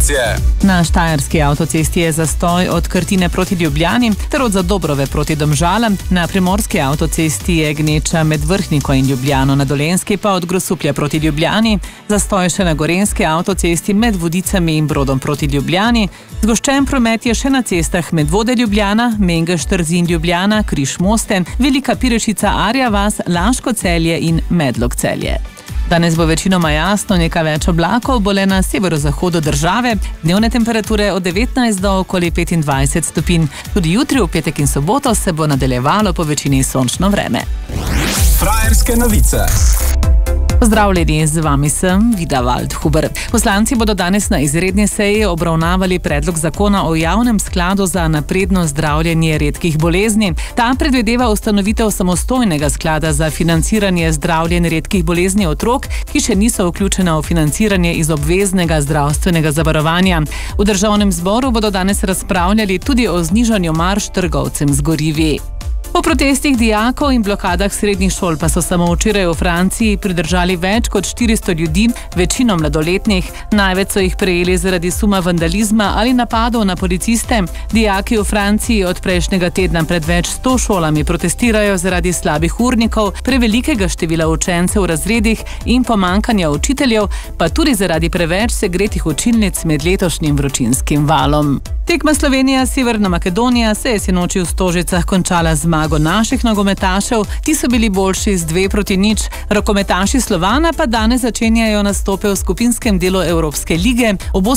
informacije. Na Štajerski avtocesti je zastoj od Krtine proti Ljubljani ter od Zadobrove proti Domžalam. Na Primorski avtocesti je gneča med Vrhniko in Ljubljano, na Dolenjski pa od Grosuplja proti Ljubljani. Zastoj še na Gorenjski avtocesti med Vodicami in Brodom proti Ljubljani. Zgoščen promet je še na cestah Medvode Ljubljana, Mengeš Trzin Ljubljana, Križ Moste, Velika Pirešica Arja Vas, Laško Celje in Medlog Celje. Danes bo večinoma jasno, nekaj več oblakov bo le na severozahodu države, dnevne temperature od 19 do okoli 25 stopinj. Tudi jutri, v petek in soboto se bo nadaljevalo po večini sončno vreme. Frajerske novice. Pozdravljeni, z vami sem Vida Waldhuber. Poslanci bodo danes na izredni seji obravnavali predlog zakona o javnem skladu za napredno zdravljenje redkih bolezni. Ta predvideva ustanovitev samostojnega sklada za financiranje zdravljenja redkih bolezni otrok, ki še niso vključena v financiranje iz obveznega zdravstvenega zavarovanja. V Državnem zboru bodo danes razpravljali tudi o znižanju marž trgovcem z gorivi. Po protestih dijakov in blokadah srednjih šol pa so samo včeraj v Franciji pridržali več kot 400 ljudi, večino mladoletnih. Največ so jih prejeli zaradi suma vandalizma ali napadov na policiste. Dijaki v Franciji od prejšnjega tedna pred več 100 šolami protestirajo zaradi slabih urnikov, prevelikega števila učencev v razredih in pomanjkanja učiteljev, pa tudi zaradi preveč segretih učilnic med letošnjim vročinskim valom. Tekma Slovenija-Severna Makedonija se je sinoči v Stožicah končala zmago naših nogometašev. Ti so bili boljši z 2-0. Rokometaši Slovana pa danes začenjajo nastope v skupinskem delu Evropske lige. Ob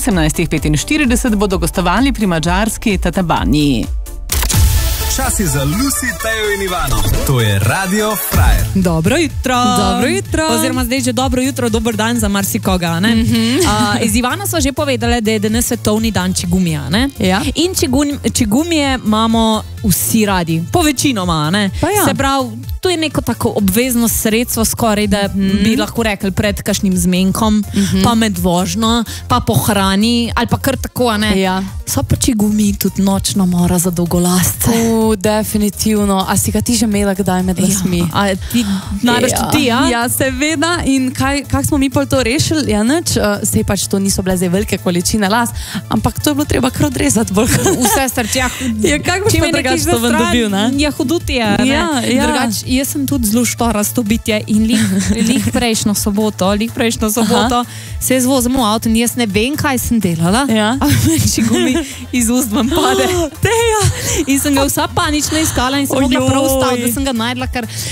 18:45 bodo gostovali pri madžarski Tatabani. Čas je za Lucy, Tejo in Ivano. To je Radio Frajer. Dobro jutro. Dobro jutro. Oziroma zdaj že dobro jutro, dober dan za marsikoga, ne? Z Ivano sva že povedala, da je danes svetovni dan čigumija, ne? Ja. In čigumije imamo vsi radi. Po večinoma, ne? Pa ja. Se pravi, to je neko tako obvezno sredstvo skoraj, da bi lahko rekli pred kakšnim zmenkom, pa med vožnjo, pa po hrani, ali pa kar tako, ne? Ja. So pa čigumiji tudi nočna mora za dolgolasce. Definitivno. A si ga ti že imela kdaj med lasmi? A ti najbrž tudi ti, ja? Ja, seveda. In kak smo mi pol to rešili? Ja, nič. Sej pač to niso bile zdaj velike količine las, ampak to je bilo treba kar odrezati bolj. Vse srče. Ja, kak boš pa drugač to ven dobil, ne? Ja, huduti je, ne? Ja. Drugač, jaz sem tudi zelo štorasto bitje in lih prejšnjo soboto se jaz vozim v avto in jaz ne vem, kaj sem delala. Ja. A menši gumi iz ust vam pade. Teja! In sem ga vsa panično iskala in sem mogla prav ustaviti, da sem ga najdla,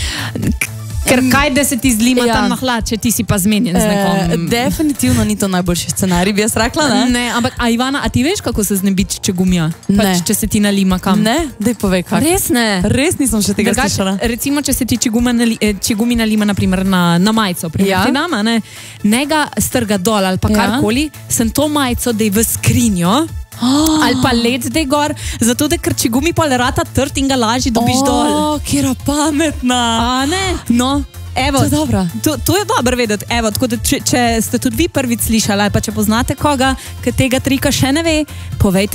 ker kaj, da se ti zlima tam na hlad, če ti si pa zmenjen z nekom. Definitivno ni to najboljši scenarij, bi jaz rekla, ne? Ne, ampak, a Ivana, a ti veš, kako se znebiti čigumija? Ne. Pač, če se ti nalima kam? Ne, daj povej kak. Res ne? Res nisem še tega slišala. Recimo, če se ti čigumi nalima, naprimer, na majico, ne ga strga dol ali pa karkoli, sem to majico dej v skrinjo, ali pa let dej gor, zato da ker čigumi pa rata trd in ga lažje dobiš dol. Kjera pametna. A ne? No, evo, to je dobro. To je dobro vedeti. Evo, tako da če ste tudi vi prvič slišali, ali pa če poznate koga, ki tega trika še ne ve, povejte